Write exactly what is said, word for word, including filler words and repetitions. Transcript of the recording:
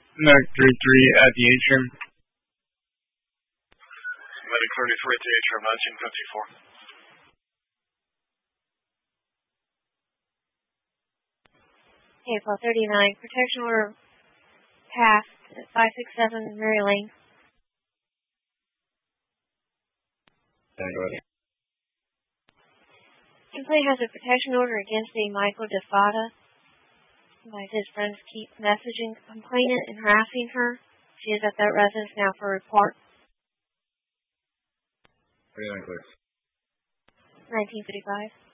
Medic thirty-three at the atrium. Medic thirty-three at the atrium, nineteen fifty-four. April thirty-nine, protection order passed at five six seven Mary Lane. Yeah, go ahead. Complaint has a protection order against the Michael DeFada. Like his friends keep messaging the complainant and harassing her. She is at that residence now for a report. thirty-nine clear. nineteen fifty-five.